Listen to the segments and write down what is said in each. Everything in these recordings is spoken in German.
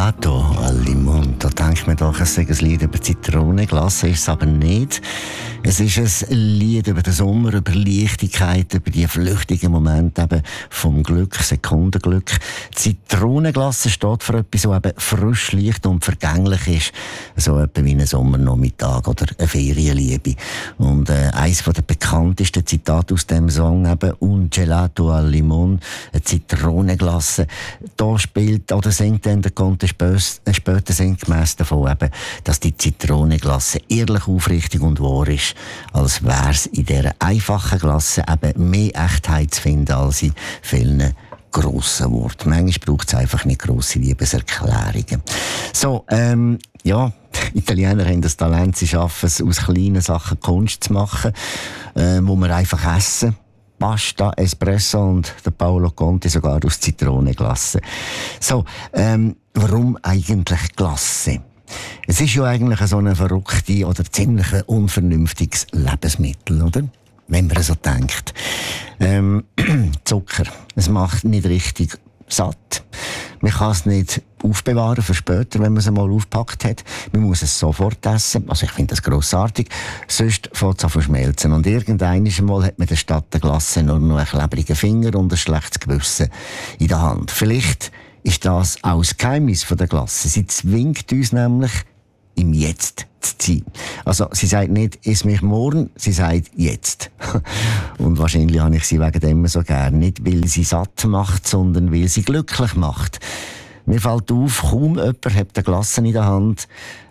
Gelato al Limon. Da denkt man doch, es sei ein Lied über Zitronenglas, ist es aber nicht. Es ist ein Lied über den Sommer, über Leichtigkeit, über die flüchtigen Momente eben vom Glück, Sekundenglück. Zitronenglas steht für etwas, das eben frisch, leicht und vergänglich ist. So etwa wie ein Sommernachmittag oder eine Ferienliebe. Und eines der bekanntesten Zitate aus dem Song eben «Un gelato al limon», eine Zitronenglasse. Da spielt oder singt dann der Conte später sinngemäss davon eben, dass die Zitronenglasse ehrlich, aufrichtig und wahr ist, als wäre es in dieser einfachen Glasse eben mehr Echtheit zu finden als in vielen grossen Worten. Manchmal braucht es einfach nicht grosse Liebeserklärungen. So, ja, Italiener haben das Talent, sie schaffen es, aus kleinen Sachen Kunst zu machen, wo wir einfach essen. Pasta, Espresso und der Paolo Conte sogar aus Zitronenglasse. So, warum eigentlich Glasse? Es ist ja eigentlich so ein verrücktes oder ziemlich unvernünftiges Lebensmittel, oder? Wenn man so denkt. Zucker, es macht nicht richtig satt. Man kann es nicht aufbewahren für später, wenn man es mal aufgepackt hat. Man muss es sofort essen. Also ich finde das grossartig. Sonst fängt es an zu schmelzen. Und irgendwann mal hat man statt der Glasse nur noch einen klebrigen Finger und ein schlechtes Gewissen in der Hand. Vielleicht ist das auch das Geheimnis von der Glasse. Sie zwingt uns nämlich, im Jetzt zu sein. Also, sie sagt nicht, iss mich morgen, sie sagt jetzt. Und wahrscheinlich habe ich sie wegen dem so gern. Nicht, weil sie satt macht, sondern weil sie glücklich macht. Mir fällt auf, kaum jemand hat eine Glasse in der Hand,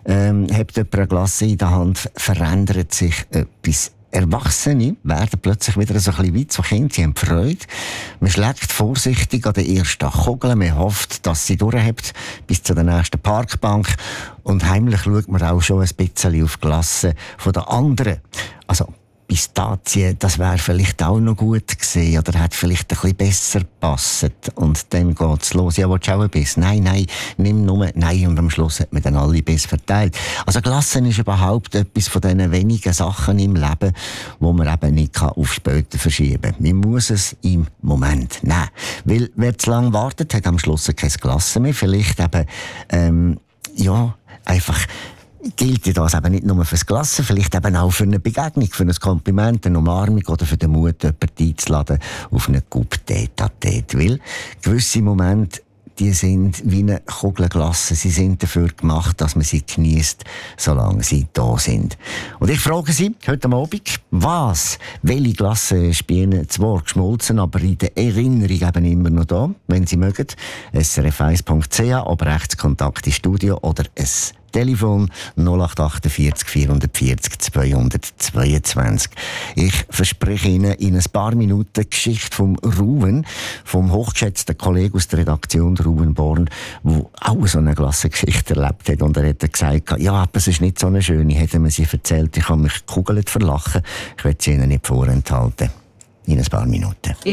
verändert sich etwas. Erwachsene werden plötzlich wieder so ein bisschen weit, so Kinder, sie haben Freude. Man schlägt vorsichtig an den ersten Kugeln, man hofft, dass sie durchhebt bis zur nächsten Parkbank. Und heimlich schaut man auch schon ein bisschen auf die Glasse von den anderen. Also, Pistazien, das wäre vielleicht auch noch gut gewesen oder hat vielleicht ein bisschen besser gepasst. Und dann geht's los. Ja, willst du auch ein Biss? Nein, nimm nur. Nein, und am Schluss hat man dann alle Biss verteilt. Also Glasse ist überhaupt etwas von diesen wenigen Sachen im Leben, wo man eben nicht auf später verschieben kann. Man muss es im Moment nehmen. Weil wer zu lange wartet, hat am Schluss kein Glasse mehr. Vielleicht eben, einfach gilt das eben nicht nur fürs Glasse, vielleicht eben auch für eine Begegnung, für ein Kompliment, eine Umarmung oder für den Mut, jemanden einzuladen auf eine Coupe Tête-à-Tête. Weil gewisse Momente, die sind wie eine Kugel Glasse. Sie sind dafür gemacht, dass man sie genießt, solange sie da sind. Und ich frage Sie heute Abend, welche Glasse ist bei Ihnen zwar geschmolzen, aber in der Erinnerung eben immer noch da, wenn Sie mögen. srf1.ch, aber Rechtskontakt ins Studio oder es Telefon 0848 440 222. Ich verspreche Ihnen in ein paar Minuten die Geschichte vom Ruben, vom hochgeschätzten Kollegen aus der Redaktion, Ruben Born, der auch so eine Klassengeschichte erlebt hat. Und er hat gesagt, ja, aber es ist nicht so eine schöne. Hätte man sie erzählt, ich habe mich gekugelt verlachen. Ich werde sie Ihnen nicht vorenthalten. In ein paar Minuten.